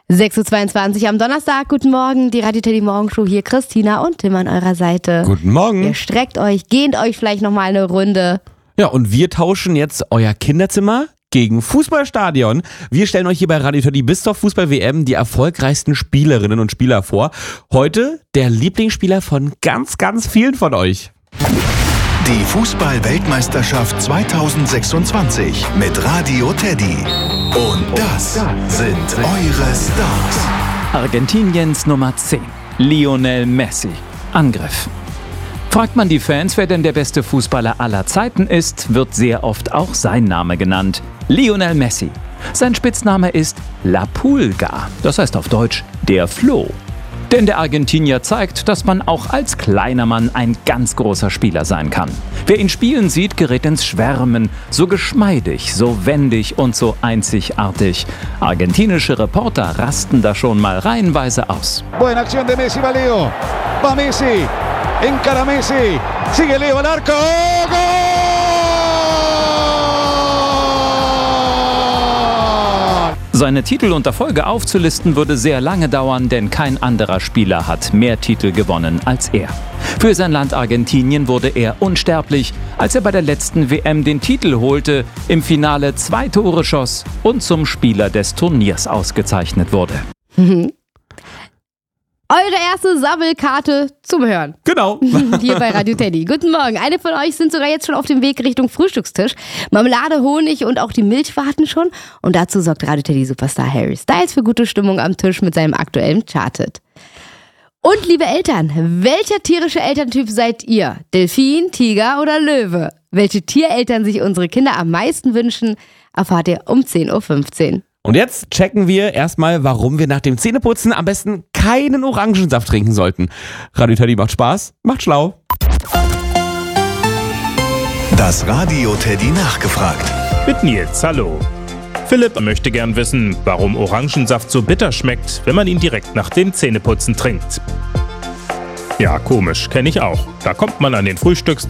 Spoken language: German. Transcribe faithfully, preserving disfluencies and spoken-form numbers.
sechs Uhr zweiundzwanzig am Donnerstag. Guten Morgen, die Radio Teddy Morgenshow hier. Christina und Tim an eurer Seite. Guten Morgen. Ihr streckt euch, gehnt euch vielleicht nochmal eine Runde. Ja, und wir tauschen jetzt euer Kinderzimmer gegen Fußballstadion. Wir stellen euch hier bei Radio Teddy bis zur Fußball-W M die erfolgreichsten Spielerinnen und Spieler vor. Heute der Lieblingsspieler von ganz, ganz vielen von euch. Die Fußball-Weltmeisterschaft zweitausendsechsundzwanzig mit Radio Teddy. Und das sind eure Stars. Argentiniens Nummer zehn, Lionel Messi. Angriff. Fragt man die Fans, wer denn der beste Fußballer aller Zeiten ist, wird sehr oft auch sein Name genannt. Lionel Messi. Sein Spitzname ist La Pulga, das heißt auf Deutsch der Floh. Denn der Argentinier zeigt, dass man auch als kleiner Mann ein ganz großer Spieler sein kann. Wer ihn spielen sieht, gerät ins Schwärmen. So geschmeidig, so wendig und so einzigartig. Argentinische Reporter rasten da schon mal reihenweise aus. Buena acción de Messi, va Leo. Va Messi. Encara Messi. Sigue Leo al arco. ¡Gol! Seine Titel und Erfolge aufzulisten würde sehr lange dauern, denn kein anderer Spieler hat mehr Titel gewonnen als er. Für sein Land Argentinien wurde er unsterblich, als er bei der letzten W M den Titel holte, im Finale zwei Tore schoss und zum Spieler des Turniers ausgezeichnet wurde. Eure erste Sammelkarte zum Hören. Genau. Hier bei Radio Teddy. Guten Morgen. Eine von euch sind sogar jetzt schon auf dem Weg Richtung Frühstückstisch. Marmelade, Honig und auch die Milch warten schon. Und dazu sorgt Radio Teddy Superstar Harry Styles für gute Stimmung am Tisch mit seinem aktuellen Charted. Und liebe Eltern, welcher tierische Elterntyp seid ihr? Delfin, Tiger oder Löwe? Welche Tiereltern sich unsere Kinder am meisten wünschen, erfahrt ihr um zehn Uhr fünfzehn. Und jetzt checken wir erstmal, warum wir nach dem Zähneputzen am besten keinen Orangensaft trinken sollten. Radio Teddy macht Spaß, macht schlau. Das Radio Teddy nachgefragt. Mit Nils, hallo. Philipp möchte gern wissen, warum Orangensaft so bitter schmeckt, wenn man ihn direkt nach dem Zähneputzen trinkt. Ja, komisch, kenne ich auch. Da kommt man an den Frühstückstisch